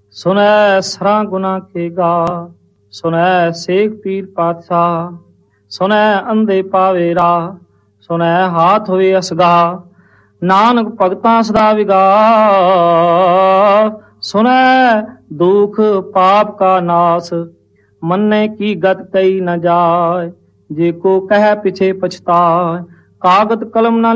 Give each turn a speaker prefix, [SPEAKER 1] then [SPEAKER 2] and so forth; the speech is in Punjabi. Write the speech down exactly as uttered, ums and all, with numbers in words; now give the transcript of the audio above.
[SPEAKER 1] ਸੁਨੈ ਸਰਾਂ ਗੁਨਾ ਖੇਗਾ, ਸੁਨੈ ਸੇਖ ਪੀਰ ਪਾਤਸ਼ਾਹ, ਸੁਨੈ ਅੰਧੇ ਪਾਵੇ ਰਾਹ, ਸੁਨੈ ਹਾਥ ਹੋਏ ਅਸਗਾ, ਨਾਨਕ ਭਗਤਾਂ ਸਦਾ ਵਿਗਾ, ਸੁਨੈ ਦੁਖ ਪਾਪ ਕਾ ਨਾਸ, ਮੰਨੇ ਕੀ ਗਤ ਕਈ ਨ ਜਾਏ, ਜੇ ਕੋ ਕਹਿ ਪਿਛੇ ਪਛਤਾਏ, ਕਾਗਤ ਕਲਮ ਨਾ